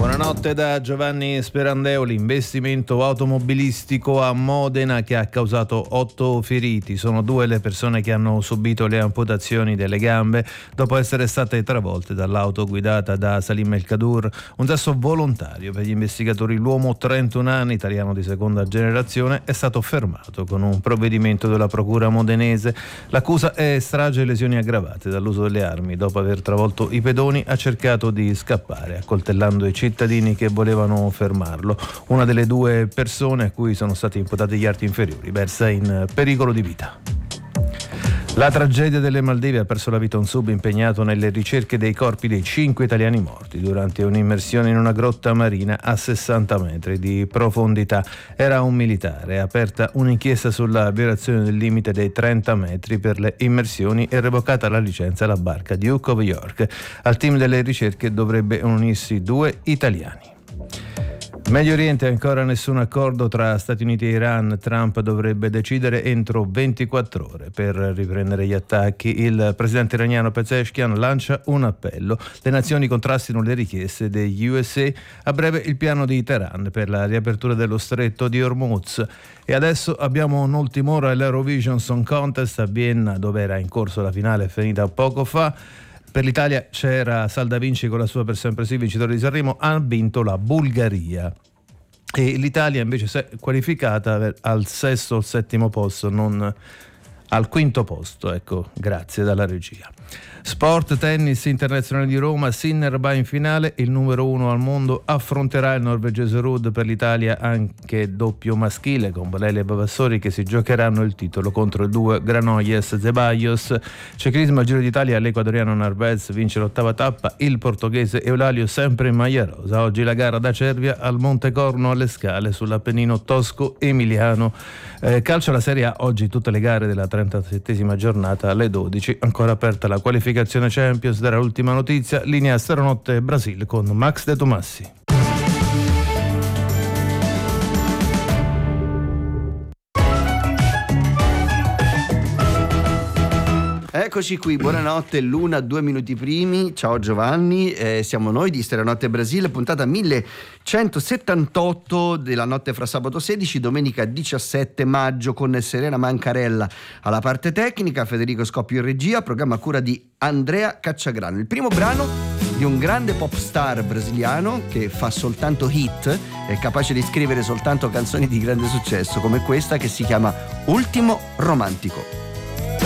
Buonanotte da Giovanni Sperandeoli. Investimento automobilistico a Modena che ha causato 8 feriti. Sono 2 le persone che hanno subito le amputazioni delle gambe dopo essere state travolte dall'auto guidata da Salim El Kadour. Un gesto volontario per gli investigatori. L'uomo, 31 anni, italiano di seconda generazione, è stato fermato con un provvedimento della procura modenese. L'accusa è strage e lesioni aggravate dall'uso delle armi. Dopo aver travolto i pedoni ha cercato di scappare, accoltellando i cittadini che volevano fermarlo. Una delle 2 persone a cui sono stati imputati gli atti inferiori versa in pericolo di vita. La tragedia delle Maldive: ha perso la vita un sub impegnato nelle ricerche dei corpi dei 5 italiani morti durante un'immersione in una grotta marina a 60 metri di profondità. Era un militare. È aperta un'inchiesta sulla violazione del limite dei 30 metri per le immersioni e revocata la licenza alla barca Duke of York. Al team delle ricerche dovrebbe unirsi 2 italiani. Medio Oriente, ancora nessun accordo tra Stati Uniti e Iran. Trump dovrebbe decidere entro 24 ore per riprendere gli attacchi. Il presidente iraniano Pezeshkian lancia un appello. Le nazioni contrastino le richieste degli USA. A breve il piano di Teheran per la riapertura dello stretto di Hormuz. E adesso abbiamo un'ultima ora all'Eurovision Song Contest a Vienna, dove era in corso la finale finita poco fa. Per l'Italia c'era Salda Vinci con la sua Per sempre sì, vincitore di Sanremo. Ha vinto la Bulgaria e l'Italia invece si è qualificata al 6° o 7° posto, non al 5° posto, ecco, grazie dalla regia. Sport, tennis internazionale di Roma, Sinner va in finale, il numero 1 al mondo affronterà il norvegese Ruud. Per l'Italia anche doppio maschile con Bolelli e Vavassori che si giocheranno il titolo contro il 2 Granollers Zeballos. Ciclismo, Giro d'Italia, l'ecuadoriano Narvaez vince l'8ª tappa, il portoghese Eulalio sempre in maglia rosa. Oggi la gara da Cervia al Monte Corno alle Scale sull'Appennino tosco-emiliano. Calcio alla Serie A, oggi tutte le gare della 37ª giornata alle 12, ancora aperta la qualificazione Champions. Darà l'ultima notizia, linea Stanotte Brasil con Max De Tomassi. Eccoci qui, buonanotte, l'una 2 minuti primi. Ciao Giovanni, siamo noi di Stanotte Brasile, puntata 1178 della notte fra sabato 16 domenica 17 maggio, con Serena Mancarella alla parte tecnica, Federico Scoppio in regia, programma a cura di Andrea Cacciagrano. Il primo brano di un grande pop star brasiliano che fa soltanto hit, è capace di scrivere soltanto canzoni di grande successo come questa, che si chiama Ultimo Romantico.